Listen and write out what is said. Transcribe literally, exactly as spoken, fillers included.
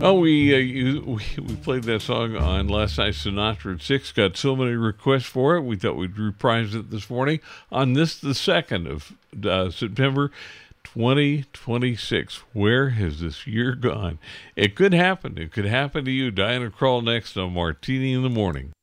Oh, we, uh, you, we we played that song on last night's Sinatra at six. Got so many requests for it. We thought we'd reprise it this morning on this, the second of uh, September, twenty twenty-six. Where has this year gone? It could happen. It could happen to you. Diana Krall next on Martini in the Morning.